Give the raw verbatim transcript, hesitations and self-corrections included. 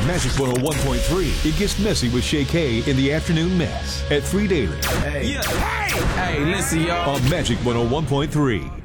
Magic one oh one point three. It gets messy with Shay K in the afternoon mess at three daily. Hey. Yeah. Hey. Hey, listen, y'all. On Magic one oh one point three.